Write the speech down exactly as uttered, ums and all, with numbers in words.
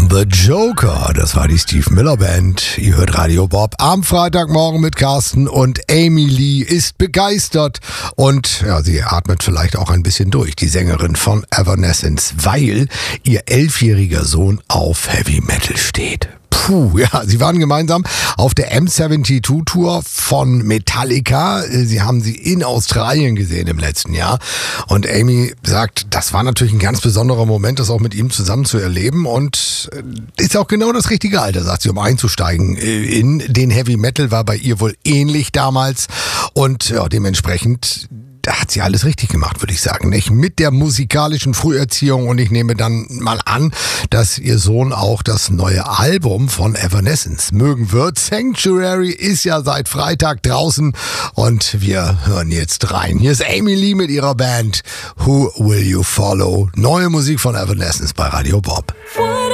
The Joker, das war die Steve Miller Band. Ihr hört Radio Bob am Freitagmorgen mit Carsten und Amy Lee ist begeistert und ja, sie atmet vielleicht auch ein bisschen durch, die Sängerin von Evanescence, weil ihr elfjähriger Sohn auf Heavy Metal steht. Puh, ja, sie waren gemeinsam auf der M zweiundsiebzig Tour von Metallica. Sie haben sie in Australien gesehen im letzten Jahr. Und Amy sagt, das war natürlich ein ganz besonderer Moment, das auch mit ihm zusammen zu erleben. Und ist auch genau das richtige Alter, sagt sie, um einzusteigen in den Heavy Metal. War bei ihr wohl ähnlich damals. Und ja, dementsprechend... da hat sie alles richtig gemacht, würde ich sagen, nicht? Mit der musikalischen Früherziehung, und ich nehme dann mal an, dass ihr Sohn auch das neue Album von Evanescence mögen wird. Sanctuary ist ja seit Freitag draußen und wir hören jetzt rein. Hier ist Amy Lee mit ihrer Band Who Will You Follow? Neue Musik von Evanescence bei Radio Bob.